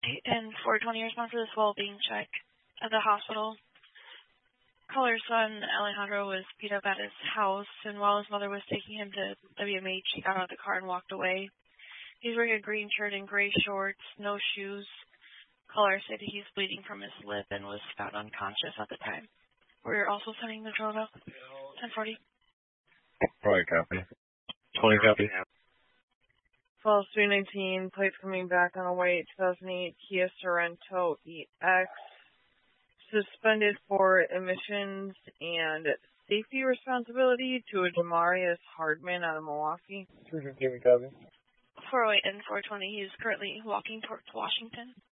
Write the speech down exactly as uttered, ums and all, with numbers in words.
and four twenty respond for this well-being check at the hospital. Caller's son, Alejandro, was beat up at his house, and while his mother was taking him to W M H, he got out of the car and walked away. He's wearing a green shirt and gray shorts, no shoes. Caller said he's bleeding from his lip and was found unconscious at the time. We're also sending the drone up. ten forty. Probably copy. twenty copy. twelve three nineteen, plate coming back on a white two thousand eight Kia Sorento E X. Suspended for emissions and safety responsibility to a Demarius Hardman out of Milwaukee. three fifty, copy. four oh eight and four twenty, he is currently walking towards Washington.